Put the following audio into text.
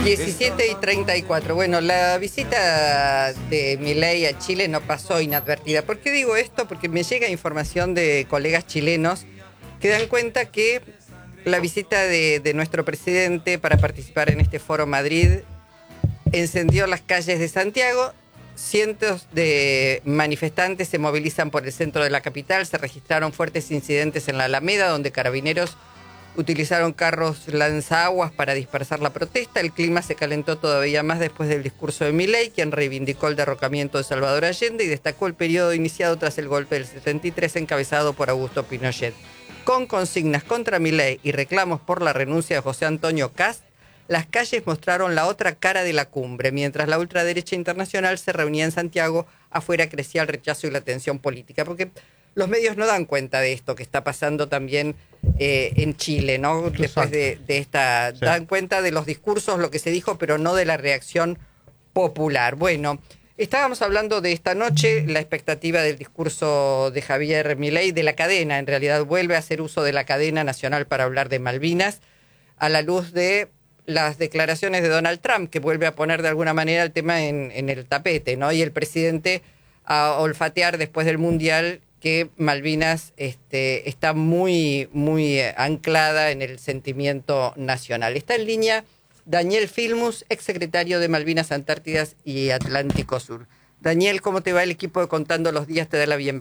17:34. Bueno, la visita de Milei a Chile no pasó inadvertida. ¿Por qué digo esto? Porque me llega información de colegas chilenos que dan cuenta que la visita de nuestro presidente para participar en este Foro Madrid encendió las calles de Santiago. Cientos de manifestantes se movilizan por el centro de la capital. Se registraron fuertes incidentes en la Alameda, donde carabineros utilizaron carros lanzaguas para dispersar la protesta. El clima se calentó todavía más después del discurso de Milei, quien reivindicó el derrocamiento de Salvador Allende y destacó el periodo iniciado tras el golpe del 73 encabezado por Augusto Pinochet. Con consignas contra Milei y reclamos por la renuncia de José Antonio Kast, las calles mostraron la otra cara de la cumbre. Mientras la ultraderecha internacional se reunía en Santiago, afuera crecía el rechazo y la tensión política, porque los medios no dan cuenta de esto que está pasando también en Chile, ¿no? Después de esta, sí. Dan cuenta de los discursos, lo que se dijo, pero no de la reacción popular. Bueno, estábamos hablando de esta noche, la expectativa del discurso de Javier Milei, de la cadena, en realidad vuelve a hacer uso de la cadena nacional para hablar de Malvinas, a la luz de las declaraciones de Donald Trump, que vuelve a poner de alguna manera el tema en el tapete, ¿no? Y el presidente a olfatear después del Mundial que Malvinas está muy, muy anclada en el sentimiento nacional. Está en línea Daniel Filmus, exsecretario de Malvinas, Antártidas y Atlántico Sur. Daniel, ¿cómo te va? El equipo de Contando los Días te da la bienvenida.